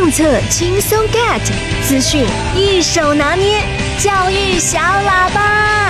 政策轻松 get， 资讯一手拿捏，教育小喇叭。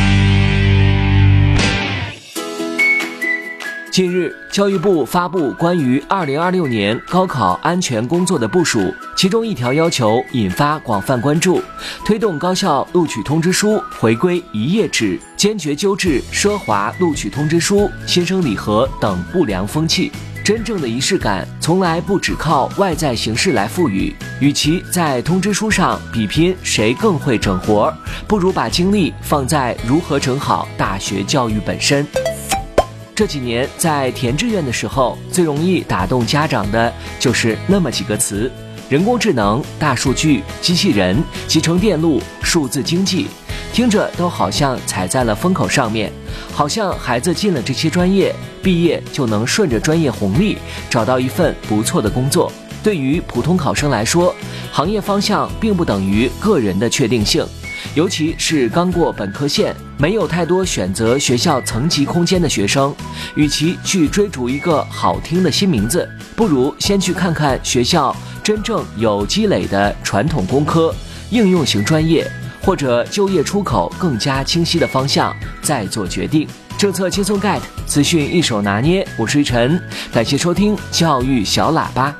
近日，教育部发布关于2026年高考安全工作的部署，其中一条要求引发广泛关注，推动高校录取通知书回归一页制，坚决纠治奢华录取通知书、新生礼盒等不良风气。真正的仪式感从来不只靠外在形式来赋予，与其在通知书上比拼谁更会整活，不如把精力放在如何整好大学教育本身。这几年在填志愿的时候，最容易打动家长的就是那么几个词：人工智能、大数据、机器人、集成电路、数字经济，听着都好像踩在了风口上面，好像孩子进了这些专业，毕业就能顺着专业红利找到一份不错的工作。对于普通考生来说，行业方向并不等于个人的确定性，尤其是刚过本科线，没有太多选择学校层级空间的学生，与其去追逐一个好听的新名字，不如先去看看学校真正有积累的传统工科、应用型专业，或者就业出口更加清晰的方向，再做决定。政策轻松 get， 资讯一手拿捏，我是玉晨，感谢收听教育小喇叭。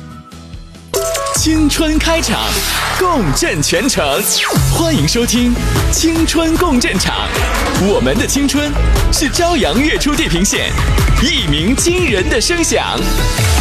青春开场，共振全城，欢迎收听青春共振场。我们的青春是朝阳跃出地平线，一鸣惊人的声响。